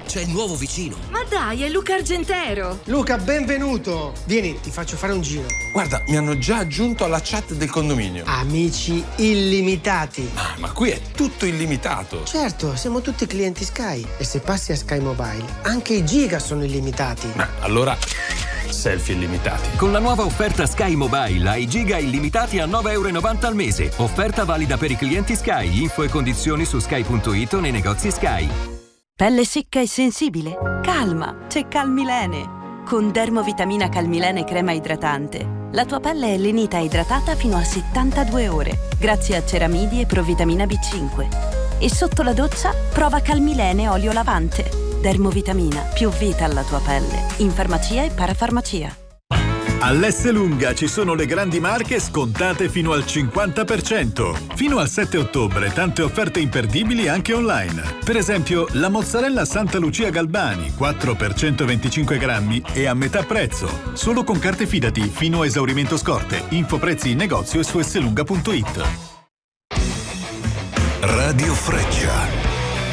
c'è il nuovo vicino. Ma dai, è Luca Argentero. Luca, benvenuto. Vieni, ti faccio fare un giro. Guarda, mi hanno già aggiunto alla chat del condominio. Amici illimitati. Ma qui è tutto illimitato. Certo, siamo tutti clienti Sky. E se passi a Sky Mobile, anche i giga sono illimitati. Allora, selfie illimitati. Con la nuova offerta Sky Mobile hai giga illimitati a €9,90 al mese. Offerta valida per i clienti Sky. Info e condizioni su sky.it o nei negozi Sky. Pelle secca e sensibile? Calma, c'è Calmilene. Con Dermovitamina Calmilene crema idratante, la tua pelle è lenita e idratata fino a 72 ore, grazie a ceramidi e provitamina B5. E sotto la doccia, prova Calmilene olio lavante. Dermovitamina, più vita alla tua pelle. In farmacia e parafarmacia. All'Esselunga ci sono le grandi marche scontate fino al 50%. Fino al 7 ottobre tante offerte imperdibili anche online. Per esempio, la mozzarella Santa Lucia Galbani, 4 per 125 grammi e a metà prezzo. Solo con carte Fidati fino a esaurimento scorte. Info prezzi in negozio e su esselunga.it. Radio Freccia.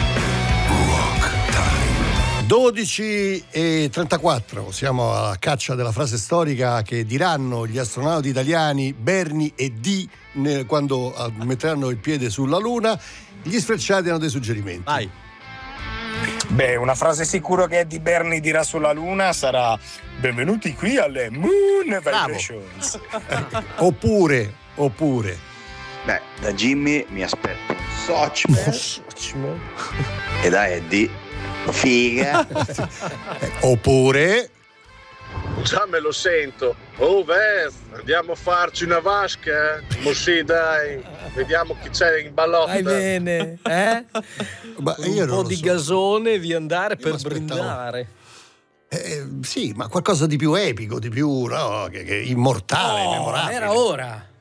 12:34, siamo alla caccia della frase storica che diranno gli astronauti italiani Berni e Dee quando metteranno il piede sulla Luna. Gli sfrecciati hanno dei suggerimenti. Vai. Beh, una frase sicuro che Eddie Berni dirà sulla Luna sarà: benvenuti qui alle Moon Vibrations. Oppure beh, da Jimmy mi aspetto un Sochman e da Eddie figa. Oppure già me lo sento. Oh Vez, andiamo a farci una vasca? Ma sì, dai, vediamo chi c'è in ballotta. Vai bene, eh? Ma un po' di gasone di andare per brindare. Sì, ma qualcosa di più epico, di più che immortale, memorabile. Era ora.